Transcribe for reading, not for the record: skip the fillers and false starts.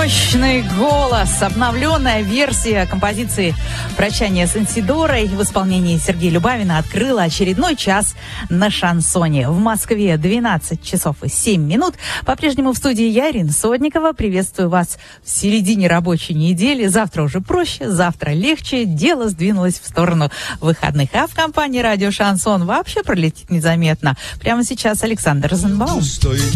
Мощный голос, обновленная версия композиции «Прощание с Ансидорой» в исполнении Сергея Любавина открыла очередной час на шансоне. В Москве 12 часов и 7 минут. По-прежнему в студии я, Ирина Сотникова. Приветствую вас в середине рабочей недели. Завтра уже проще, завтра легче. Дело сдвинулось в сторону выходных. А в компании «Радио Шансон» вообще пролетит незаметно. Прямо сейчас Александр Розенбаум.